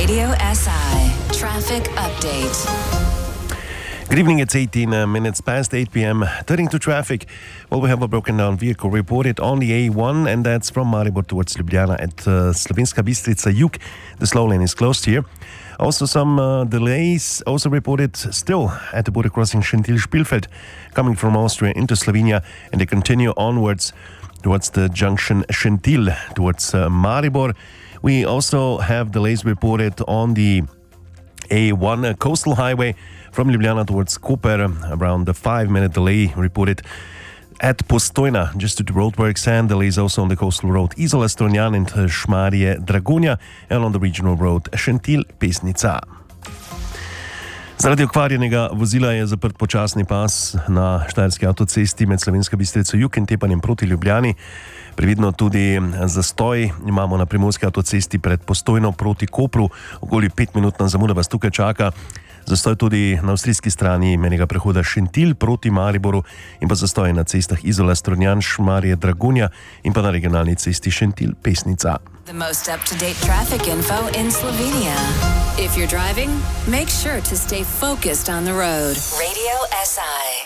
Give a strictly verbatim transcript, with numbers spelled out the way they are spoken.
Radio S I Traffic Update. Good evening, it's eighteen uh, minutes past eight p.m. Turning to traffic, well, we have a broken down vehicle reported on the A one, and that's from Maribor towards Ljubljana at uh, Slovenska Bistrica Jug. The slow lane is closed here. Also some uh, delays also reported still at the border crossing Šentilj-Špilfeld, coming from Austria into Slovenia, and they continue onwards towards the junction Šentilj towards uh, Maribor. We also have delays reported on the A one uh, coastal highway from Ljubljana towards Koper, around a five-minute delay reported at Postojna, just to the roadworks, and delays also on the coastal road Izola Strunjan and Šmarje Dragonja, and on the regional road Šentilj-Pesnica. Zaradi okvarjenega vozila je zaprt počasni pas na štajerski avtocesti med Slovenska Bistrica Jug in tepanjem proti Ljubljani. Previdno tudi zastoj imamo na primorski avtocesti pred Postojno proti Kopru. Okoli petminutna zamuda vas tukaj čaka. Zastoj tudi na avstrijski strani menjega prehoda Šentilj proti Mariboru in pa zastoj na cestah Izola Strunjan, Šmarje Dragonja in pa na regionalni cesti Šentilj-Pesnica. The most up-to-date traffic info in Slovenia. If you're driving, make sure to stay focused on the road. Radio S I.